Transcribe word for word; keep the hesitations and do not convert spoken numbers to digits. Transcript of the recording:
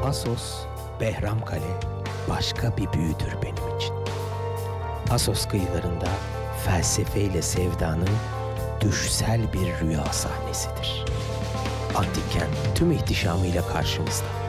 Assos, Behramkale başka bir büyüdür benim için. Assos kıyılarında felsefeyle sevdanın düşsel bir rüya sahnesidir. Antik kent tüm ihtişamıyla karşımızda.